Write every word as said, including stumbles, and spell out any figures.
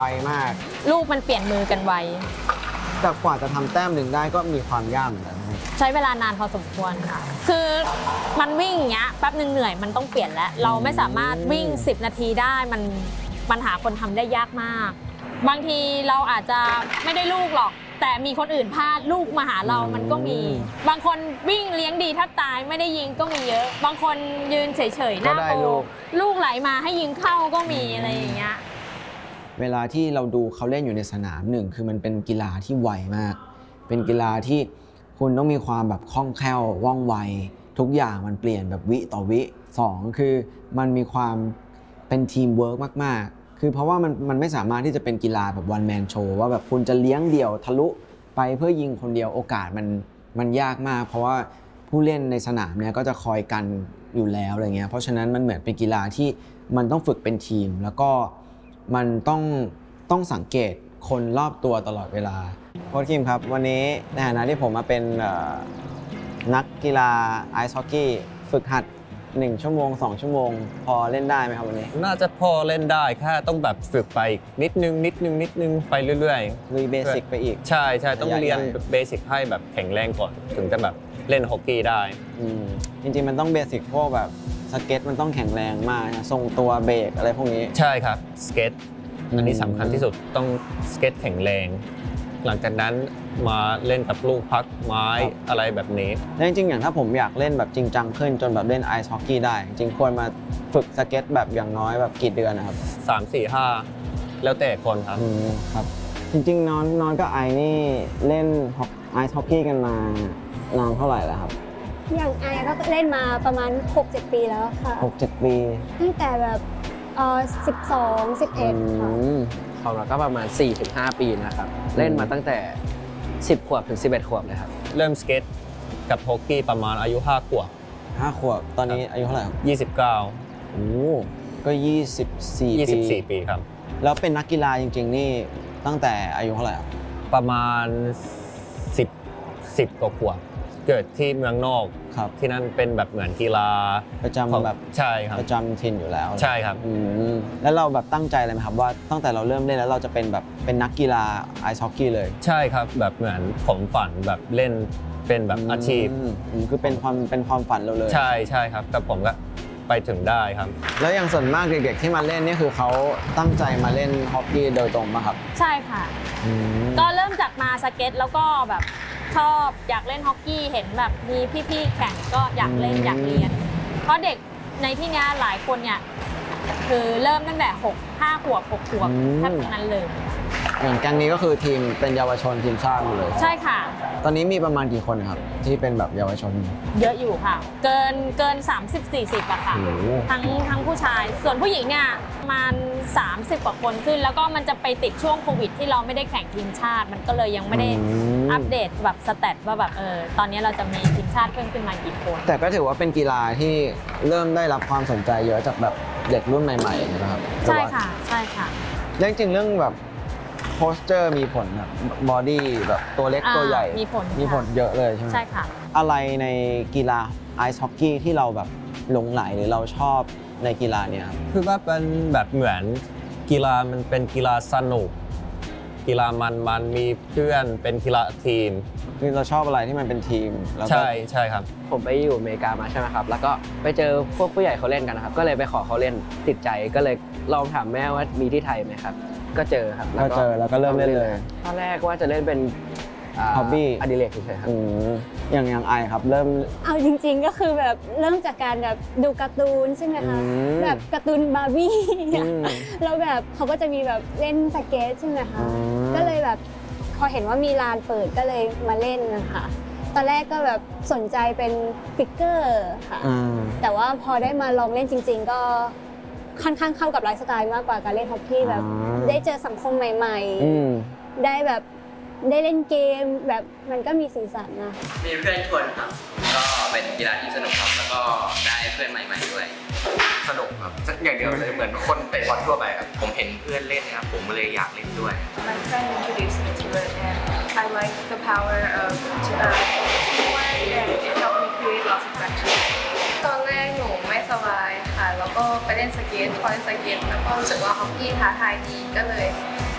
ไวมากลูกมันเปลี่ยนมือกันไวแต่กว่าจะทำแต้มหนึ่งได้ก็มีความยากเหมือนกันใช้เวลานานพอสมควรค่ะคือมันวิ่งอย่างเงี้ยแป๊บนึงเหนื่อยมันต้องเปลี่ยนแล้วเราไม่สามารถวิ่งสิบนาทีได้มันมันหาคนทำได้ยากมากบางทีเราอาจจะไม่ได้ลูกหรอกแต่มีคนอื่นพลาดลูกมาหาเรามันก็มีบางคนวิ่งเลี้ยงดีแทบตายไม่ได้ยิงก็มีเยอะบางคนยืนเฉยๆหน้าโกลูกไหลมาให้ยิงเข้าก็มีอะไรอย่างเงี้ยเวลาที่เราดูเขาเล่นอยู่ในสนามหนึ่งคือมันเป็นกีฬาที่ไวมากเป็นกีฬาที่คุณต้องมีความแบบคล่องแคล่วว่องไวทุกอย่างมันเปลี่ยนแบบวิต่อวิสองคือมันมีความเป็นทีมเวิร์กมากๆคือเพราะว่ามันมันไม่สามารถที่จะเป็นกีฬาแบบวันแมนโชว์ว่าแบบคุณจะเลี้ยงเดี่ยวทะลุไปเพื่อยิงคนเดียวโอกาสมันมันยากมากเพราะว่าผู้เล่นในสนามเนี่ยก็จะคอยกันอยู่แล้วอะไรเงี้ยเพราะฉะนั้นมันเหมือนเป็นกีฬาที่มันต้องฝึกเป็นทีมแล้วก็มันต้องต้องสังเกตคนรอบตัวตลอดเวลาโค้ชคิมครับวันนี้ในฐานะที่ผมมาเป็นนักกีฬาไอซ์ฮอกกี้ฝึกหัดหนึ่งชั่วโมงสองชั่วโมงพอเล่นได้ไหมครับวันนี้น่าจะพอเล่นได้แค่ต้องแบบฝึกไปนิดนึงนิดนึงนิดนึงไปเรื่อยๆลุยเบสิกไปอีกใช่ใช่ต้องเรียนเบสิกให้แบบแข็งแรงก่อนถึงจะแบบเล่นฮอกกี้ได้จริงๆมันต้องเบสิกพวกแบบสเก็ตมันต้องแข็งแรงมากทรงตัวเบรกอะไรพวกนี้ใช่ครับสเก็ตอันนี้สำคัญที่สุดต้องสเก็ตแข็งแรงหลังจากนั้นมาเล่นกับลูกพักไม้อะไรแบบนี้แล้วจริงๆอย่างถ้าผมอยากเล่นแบบจริงจังขึ้นจนแบบเล่นไอซ์ฮอกกี้ได้จริงควรมาฝึกสเก็ตแบบอย่างน้อยแบบกี่เดือนนะครับสาม สี่ ห้าแล้วแต่คนครับครับจริงๆน้องน้องกับไอนี่เล่นไอซ์ฮอกกี้กันมานานเท่าไหร่แล้วครับอย่างไอก็เล่นมาประมาณ หกเจ็ด ปีแล้วค่ะหกเจ็ด ปีตั้งแต่แบบเอ่อสิบสอง สิบเอ็ดค่ะของเราก็ประมาณ สี่ถึงห้า ปีนะครับเล่นมาตั้งแต่สิบขวบถึงสิบเอ็ดขวบเลยครับเริ่มสเก็ตกับฮอกกี้ประมาณอายุห้าขวบห้าขวบตอนนี้อายุเท่าไหร่ครับยี่สิบเก้าโอ้ก็ยี่สิบสี่ปียี่สิบสี่ปีครับแล้วเป็นนักกีฬาจริงๆนี่ตั้งแต่อายุเท่าไหร่ครับประมาณสิบ สิบกว่าขวบเกิดที่เมืองนอกครับที่นั่นเป็นแบบเหมือนกีฬาประจำแบบใช่ครับประจำถิ่นอยู่แล้วใช่ครับแล้วเราแบบตั้งใจเลยไหมครับว่าตั้งแต่เราเริ่มเล่นแล้วเราจะเป็นแบบเป็นนักกีฬาไอซ์ฮอกกี้เลยใช่ครับแบบเหมือนผมฝันแบบเล่นเป็นแบบอาชีพคือเป็นความเป็นความฝันเราเลยใช่ใช่ครับแต่ผมก็ไปถึงได้ครับแล้วอย่างส่วนมากเด็กๆที่มาเล่นนี่คือเขาตั้งใจมาเล่นฮอกกี้โดยตรงป่ะครับใช่ค่ะก็เริ่มจากมาสเก็ตแล้วก็แบบชอบอยากเล่นฮอกกี้เห็นแบบมีพี่ๆแข่งก็อยากเล่นอยากเรียนเพราะเด็กในที่นี้หลายคนเนี่ยคือเริ่มตั้งแต่หก ห้าขวบหกขวบแทบทั้งนั้นเลยอย่างแก๊งนี้ก็คือทีมเป็นเยาวชนทีมชาติหมดเลยใช่ค่ะตอนนี้มีประมาณกี่คนครับที่เป็นแบบเยาวชนเยอะอยู่ค่ะเกินเกิน สามสิบ สี่สิบ อะค่ะทั้งทั้งผู้ชายส่วนผู้หญิงเนี่ยประมาณสามสิบกว่าคนขึ้นแล้วก็มันจะไปติดช่วงโควิดที่เราไม่ได้แข่งทีมชาติมันก็เลยยังไม่ได้อัปเดตแบบสแตทว่าแบบเออตอนนี้เราจะมีทีมชาติเพิ่มขึ้นมากี่คนแต่ก็ถือว่าเป็นกีฬาที่เริ่มได้รับความสนใจเยอะจากแบบเด็กรุ่นใหม่ๆนะครับใช่ค่ะใช่ค่ะเรื่องจริงเรื่องแบบโพสเจอร์มีผลครับบอดี้แบบตัวเล็กตัวใหญ่มีผลมีผลเยอะเลยใช่ไหมใช่ค่ะอะไรในกีฬาไอซ์ฮอกกี้ที่เราแบบหลงไหลหรือเราชอบในกีฬาเนี้ยคือว่าเป็นแบบเหมือนกีฬามันเป็นกีฬาสนุกกีฬามันมันมีเพื่อนเป็นกีฬาทีมคือเราชอบอะไรที่มันเป็นทีมใช่ใช่ครับผมไปอยู่อเมริกามาใช่ไหมครับแล้วก็ไปเจอพวกผู้ใหญ่เขาเล่นกันนะครับก็เลยไปขอเขาเล่นติดใจก็เลยลองถามแม่ว่ามีที่ไทยไหมครับก็เจอครับก็เจอแล้วก็เริ่มเล่นเลยตอนแรกว่าจะเล่นเป็นฮอบบี้อดิเรกเฉยๆครับอย่างอย่างไอครับเริ่มเอาจริงๆก็คือแบบเริ่มจากการแบบดูการ์ตูนใช่ไหมคะแบบการ์ตูนบาร์บี้แล้วแบบเขาก็จะมีแบบเล่นสเก็ตใช่ไหมคะก็เลยแบบพอเห็นว่ามีลานเปิดก็เลยมาเล่นนะคะตอนแรกก็แบบสนใจเป็นฟิกเกอร์ค่ะแต่ว่าพอได้มาลองเล่นจริงๆก็ค่อนข้างเข้ากับไลฟ์สไตล์มากกว่าการเล่นฮอกกี้แบบได้เจอสังคมใหม่ๆได้แบบได้เล่นเกมแบบมันก็มีสีสันนะมีเพื่อนชวนครับก็เป็นกีฬาที่สนุกครับแล้วก็ได้เพื่อนใหม่ๆด้วยสนุกครับอย่างเดียวเลยเหมือนคนเตะบอลทั่วไปครับผมเห็นเพื่อนเล่นนะครับผมเลยอยากเล่นด้วย My friend introduced me to it and I like the power of teamwork and it helped me create lots of friendships ตอนแรกหนูไม่สบายค่ะแล้วก็ไปเล่นสเก็ตพอเล่นสเก็ตแล้วก็รู้สึกว่าฮอกกี้ท้าทายดีก็เลย